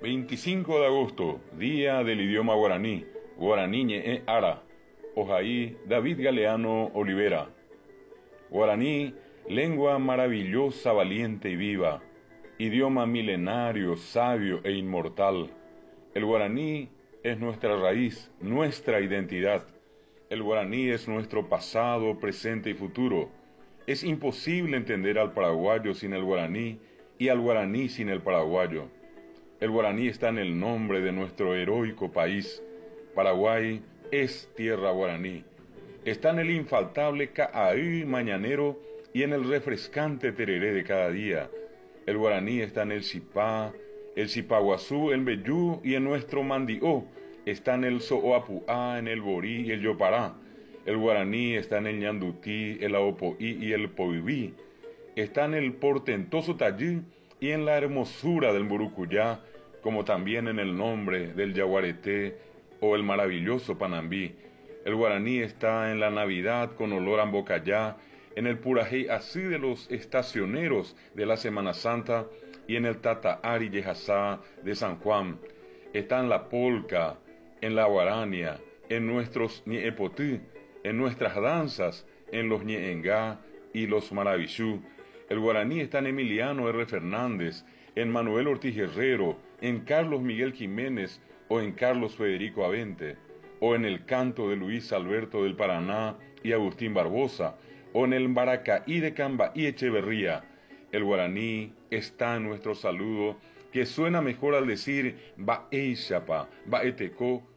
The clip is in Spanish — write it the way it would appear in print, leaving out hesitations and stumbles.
25 de agosto, Día del Idioma Guaraní, Guaraní ñe'ẽ Ara, Ojaí David Galeano Olivera. Guaraní, lengua maravillosa, valiente y viva, idioma milenario, sabio e inmortal. El guaraní es nuestra raíz, nuestra identidad. El guaraní es nuestro pasado, presente y futuro. Es imposible entender al paraguayo sin el guaraní y al guaraní sin el paraguayo. El guaraní está en el nombre de nuestro heroico país. Paraguay es tierra guaraní. Está en el infaltable ca'aí mañanero y en el refrescante tereré de cada día. El guaraní está en el cipá, el cipaguazú, el mbejú y en nuestro mandió. Está en el so'oapuá, en el borí y el yopará. El guaraní está en el ñandutí, el aopoí y el poibí. Está en el portentoso tayí y en la hermosura del murucuyá, como también en el nombre del yaguareté o el maravilloso panambí. El guaraní está en la Navidad con olor a mbocayá, en el purajey así de los estacioneros de la Semana Santa y en el tataari yejazá de San Juan. Está en la polca, en la guarania, en nuestros ñe'epotí, en nuestras danzas, en los ñe'engá y los maravillú. El guaraní está en Emiliano R. Fernández, en Manuel Ortiz Guerrero, en Carlos Miguel Jiménez o en Carlos Federico Avente, o en el canto de Luis Alberto del Paraná y Agustín Barbosa, o en el Maracaí de Cambaí Echeverría. El guaraní está en nuestro saludo, que suena mejor al decir Ba'eixapa, Ba'etecó